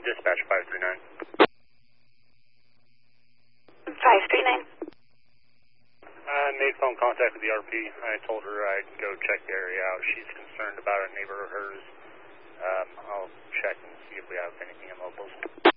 Dispatch 539. 539. I made phone contact with the RP. I told her I'd go check the area out. She's concerned about a neighbor of hers. I'll check and see if we have anything in locals.